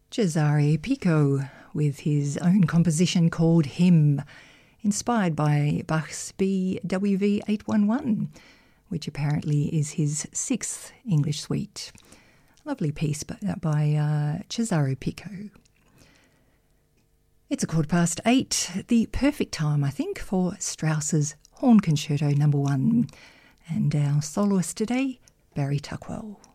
Cesare Pico with his own composition called Hymn, inspired by Bach's BWV 811, which apparently is his 6th English suite. Lovely piece by Cesare Pico. It's 8:15, the perfect time, I think, for Strauss's Horn Concerto No. 1. And our soloist today, Barry Tuckwell.